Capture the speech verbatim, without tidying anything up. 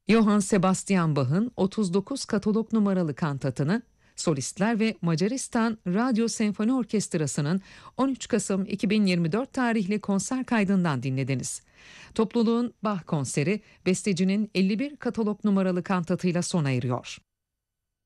Johann Sebastian Bach'ın otuz dokuz katalog numaralı kantatını, solistler ve Macaristan Radyo Senfoni Orkestrası'nın on üç Kasım iki bin yirmi dört tarihli konser kaydından dinlediniz. Topluluğun Bach konseri, bestecinin elli bir katalog numaralı kantatıyla sona eriyor.